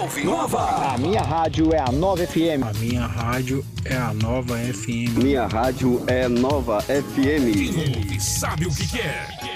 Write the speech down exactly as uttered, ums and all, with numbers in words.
ouve Nova. A minha rádio é a Nova F M. A minha rádio é a Nova F M. Minha rádio é Nova F M. Quem ouve sabe o que quer.